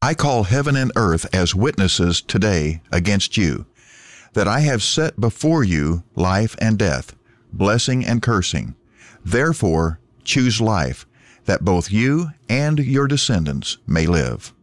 I call heaven and earth as witnesses today against you, that I have set before you life and death, blessing and cursing. Therefore choose life, that both you and your descendants may live.